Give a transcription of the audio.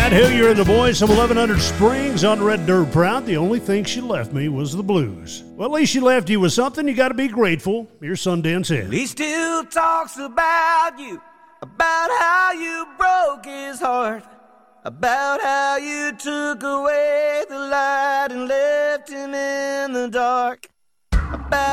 Matt Hillier and the voice of 1100 Springs on Red Dirt Proud. The only thing she left me was the blues. Well, at least she left you with something. You got to be grateful. Here's Sundance Ed. He still talks about you, about how you broke his heart, about how you took away the light and left him in the dark.